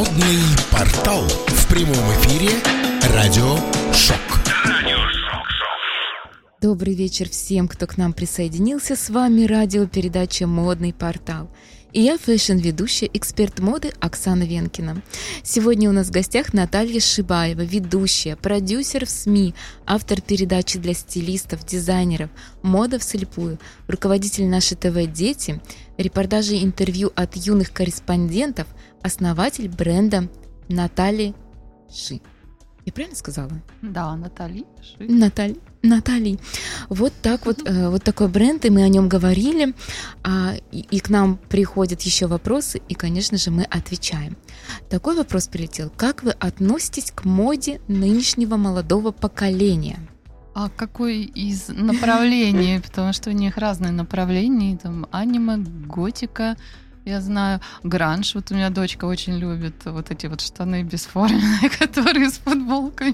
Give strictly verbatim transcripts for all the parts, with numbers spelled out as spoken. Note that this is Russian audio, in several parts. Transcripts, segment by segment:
Модный портал. В прямом эфире Радио Шок. Добрый вечер всем, кто к нам присоединился. С вами радиопередача «Модный портал». И я фэшн-ведущая, эксперт моды Оксана Венкина. Сегодня у нас в гостях Наталья Шибаева, ведущая, продюсер в СМИ, автор передачи для стилистов, дизайнеров «Мода вслепую», руководитель нашей ТВ «Дети», репортажи и интервью от юных корреспондентов, основатель бренда Натальи Ши. Я правильно сказала? Да, Натальи Ши. Наталья. Натальи. Вот так вот, э, вот такой бренд, и мы о нем говорили, а, и, и к нам приходят еще вопросы, и, конечно же, мы отвечаем. Такой вопрос прилетел. Как вы относитесь к моде нынешнего молодого поколения? А какой из направлений? Потому что у них разные направления, там аниме, готика, я знаю, гранж. Вот у меня дочка очень любит вот эти вот штаны бесформенные, которые с футболками.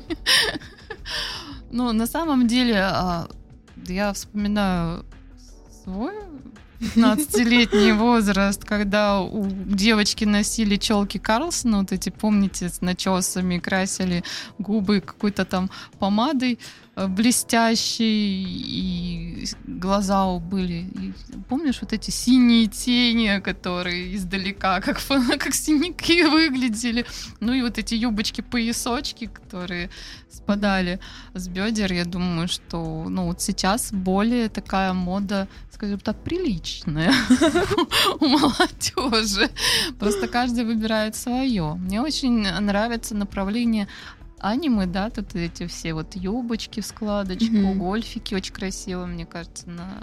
Ну, на самом деле, я вспоминаю свой пятнадцатилетний возраст, когда у девочки носили челки Карлсона, вот эти, помните, с начесами, красили губы какой-то там помадой блестящей, и глаза были. И помнишь вот эти синие тени, которые издалека, как, как синяки выглядели? Ну и вот эти юбочки-поясочки, которые спадали с бедер. Я думаю, что ну, вот сейчас более такая мода, скажем так, приличная у молодежи. Просто каждый выбирает свое. Мне очень нравится направление аниме, да, тут эти все вот юбочки в складочку, mm-hmm. гольфики очень красиво, мне кажется, на,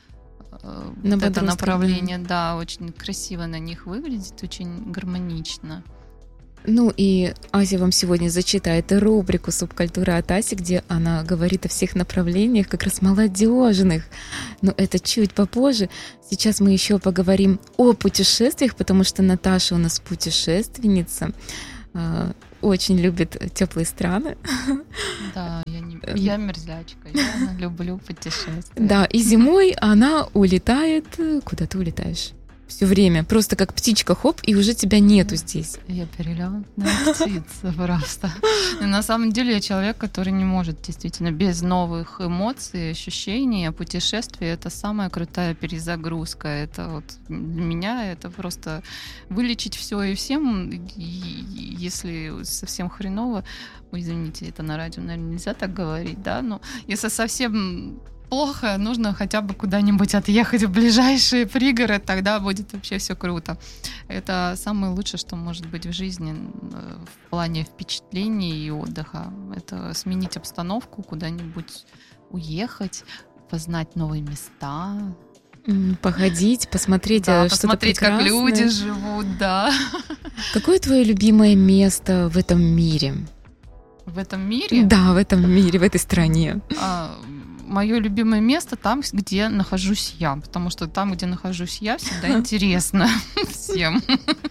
на вот это направление, да, очень красиво на них выглядит, очень гармонично. Ну и Ася вам сегодня зачитает рубрику «Субкультура» от Аси, где она говорит о всех направлениях, как раз молодежных. Но это чуть попозже. Сейчас мы еще поговорим о путешествиях, потому что Наташа у нас путешественница, очень любит теплые страны. Да, я, не, я мерзлячка, я люблю путешествия. Да, и зимой она улетает. Куда ты улетаешь? Все время, просто как птичка, хоп, и уже тебя нету здесь. Я перелетная птица просто. И на самом деле я человек, который не может действительно без новых эмоций, ощущений. А путешествие — это самая крутая перезагрузка. Это вот для меня это просто вылечить все и всем. И если совсем хреново, ой, извините, это на радио, наверное, нельзя так говорить, да, но если совсем плохо, нужно хотя бы куда-нибудь отъехать в ближайшие пригороды, тогда будет вообще все круто. Это самое лучшее, что может быть в жизни в плане впечатлений и отдыха. Это сменить обстановку, куда-нибудь уехать, познать новые места. Походить, посмотреть, да, что-то посмотреть, прекрасное. Как люди живут, да. Какое твое любимое место в этом мире? В этом мире? Да, в этом мире, в этой стране. А, Мое любимое место там, где нахожусь я, потому что там, где нахожусь я, всегда интересно всем.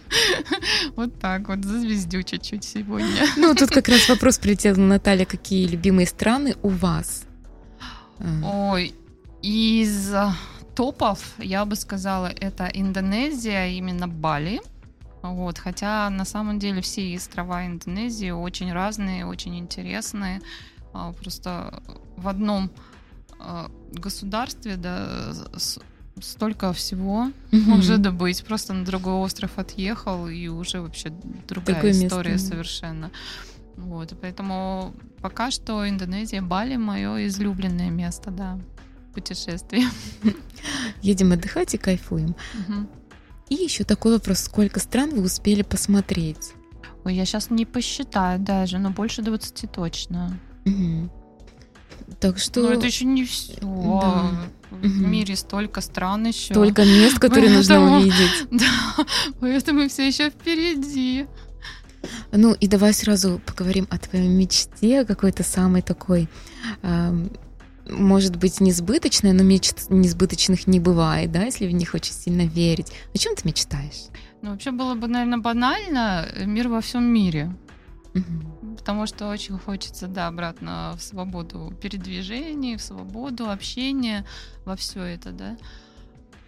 Вот так вот, зазвездю чуть-чуть сегодня. Ну, тут как раз вопрос прилетел, Наталья, какие любимые страны у вас? Ой, из топов, я бы сказала, это Индонезия, именно Бали. Вот, хотя на самом деле все острова Индонезии очень разные, очень интересные. Просто в одном государстве, да, столько всего mm-hmm. может быть. Просто на другой остров отъехал, и уже вообще другая Такое история место. Совершенно. Вот, и поэтому пока что Индонезия, Бали — мое излюбленное место, да, путешествие. Едем отдыхать и кайфуем. Mm-hmm. И еще такой вопрос: сколько стран вы успели посмотреть? Ой, я сейчас не посчитаю даже, но больше двадцати точно. Mm-hmm. Так что... Но это еще не все. Да. В угу. мире столько стран еще. Столько мест, которые поэтому, нужно увидеть. Да, поэтому все еще впереди. Ну и давай сразу поговорим о твоей мечте, какой-то самой такой, э, может быть, несбыточной, но мечт несбыточных не бывает, да, если в них очень сильно верить. О чем ты мечтаешь? Ну вообще было бы, наверное, банально мир во всем мире. Угу. Потому что очень хочется, да, обратно в свободу передвижений, в свободу общения, во все это, да.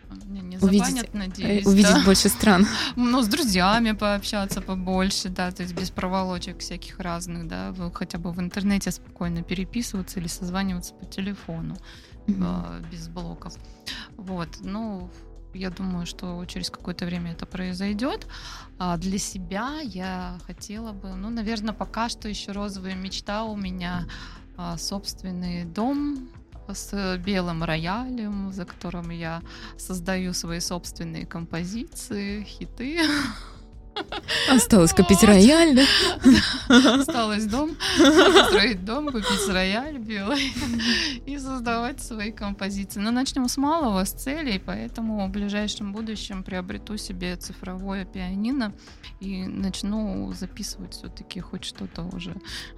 Меня не увидеть, забанят, надеюсь. увидеть да. больше стран. Ну, с друзьями пообщаться побольше, да, то есть без проволочек всяких разных, да, хотя бы в интернете спокойно переписываться или созваниваться по телефону, mm-hmm. без блоков. Вот, ну, я думаю, что через какое-то время это произойдет. А для себя я хотела бы, ну, наверное, пока что еще розовая мечта у меня а, собственный дом с белым роялем, за которым я создаю свои собственные композиции, хиты. Осталось купить вот. рояль, да? Осталось дом, построить дом, купить рояль белый и создавать свои композиции. Но начнем с малого, с целей, поэтому в ближайшем будущем приобрету себе цифровое пианино и начну записывать все-таки хоть что-то уже.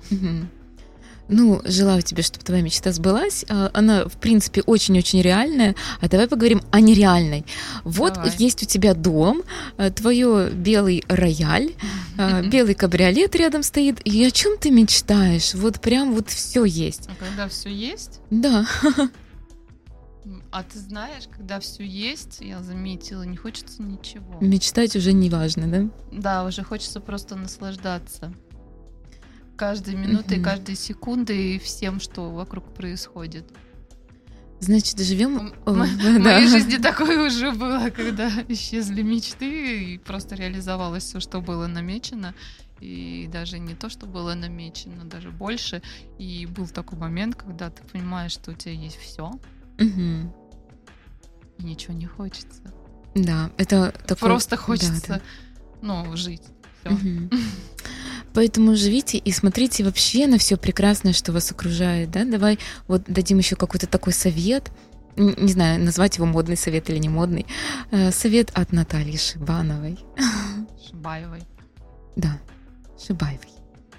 Ну, желаю тебе, чтобы твоя мечта сбылась. Она, в принципе, очень-очень реальная. А давай поговорим о нереальной. Вот давай. Есть у тебя дом, твой белый рояль, белый кабриолет рядом стоит. И о чем ты мечтаешь? Вот прям вот все есть. А когда все есть? Да. А ты знаешь, когда все есть, я заметила, не хочется ничего. Мечтать уже не важно, да? Да, уже хочется просто наслаждаться каждой минутой, mm-hmm. каждой секундой и всем, что вокруг происходит. Значит, живем. В моей жизни такое уже было, когда исчезли мечты и просто реализовалось все, что было намечено. И даже не то, что было намечено, даже больше. И был такой момент, когда ты понимаешь, что у тебя есть все, mm-hmm. и ничего не хочется. Да, это такое... Просто хочется, да, да. ну, жить. Все. Mm-hmm. Поэтому живите и смотрите вообще на все прекрасное, что вас окружает, да? Давай вот дадим еще какой-то такой совет, не знаю, назвать его модный совет или не модный. Совет от Натальи Шибановой. Шибаевой. Да, Шибаевой.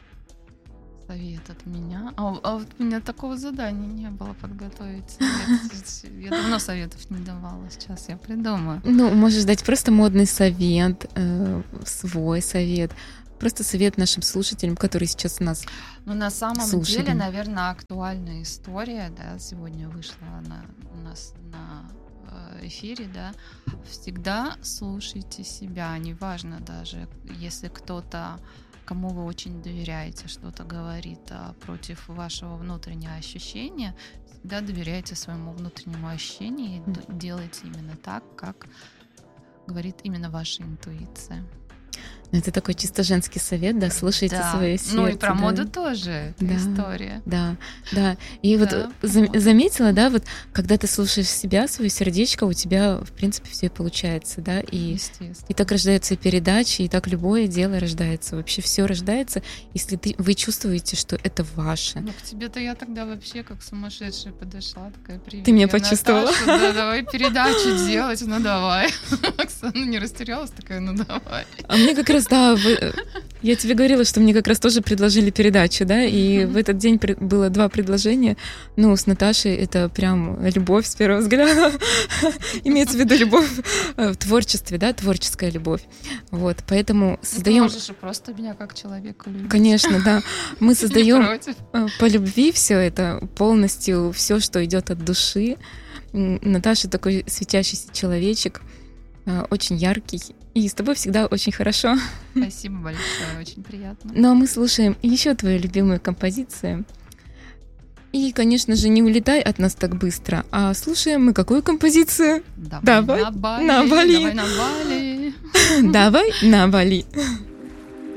Совет от меня. А, а вот у меня такого задания не было подготовить совет. Я давно советов не давала, сейчас я придумаю. Ну, можешь дать просто модный совет, э, свой совет. Просто совет нашим слушателям, которые сейчас нас Ну, на самом слушали. деле, наверное, актуальная история, да, сегодня вышла она у нас на эфире, да, всегда слушайте себя, неважно даже, если кто-то, кому вы очень доверяете, что-то говорит а, против вашего внутреннего ощущения, всегда доверяйте своему внутреннему ощущению и mm. делайте именно так, как говорит именно ваша интуиция. Это такой чисто женский совет, да, слушайте да. свое сердце. Ну и про да. моду тоже да. история. Да, да. И да, вот за- заметила, да, вот когда ты слушаешь себя, свое сердечко, у тебя, в принципе, все и получается, да, и, и так рождаются и передачи, и так любое дело рождается, вообще все рождается, если ты, вы чувствуете, что это ваше. Ну, к тебе-то я тогда вообще как сумасшедшая подошла, такая, привет. Ты меня почувствовала? Наташа, да, давай передачу делать, ну давай. Оксана не растерялась, такая, ну давай. А мне как раз, да, вы, я тебе говорила, что мне как раз тоже предложили передачу, да, и mm-hmm. в этот день при, было два предложения. Ну, с Наташей это прям любовь с первого взгляда. Имеется в виду любовь в творчестве, да, творческая любовь. Вот, поэтому создаем... Ты можешь и просто меня как человека любить. Конечно, да. Мы создаем по любви все это, полностью все, что идет от души. Наташа такой светящийся человечек, очень яркий. И с тобой всегда очень хорошо. Спасибо большое, очень приятно. Ну а мы слушаем еще твою любимую композицию. И, конечно же, не улетай от нас так быстро. А слушаем мы какую композицию? Давай, Давай на Бали. На Бали. Давай на Бали. Давай на Бали.